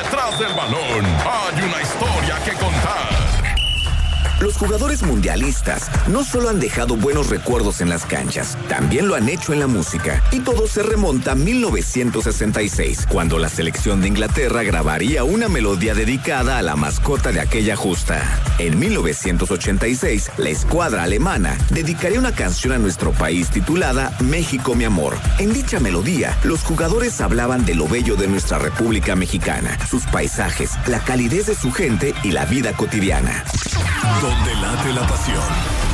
Detrás del balón hay una historia que contar. Los jugadores mundialistas no solo han dejado buenos recuerdos en las canchas, también lo han hecho en la música. Y todo se remonta a 1966, cuando la selección de Inglaterra grabaría una melodía dedicada a la mascota de aquella justa. En 1986, la escuadra alemana dedicaría una canción a nuestro país titulada México, mi amor. En dicha melodía, los jugadores hablaban de lo bello de nuestra República Mexicana, sus paisajes, la calidez de su gente y la vida cotidiana. Donde late la pasión.